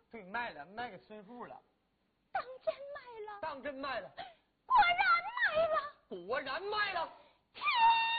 对，卖了，卖给孙富了。 当真卖了？ 当真卖了。 果然卖了。 果然卖了。 天！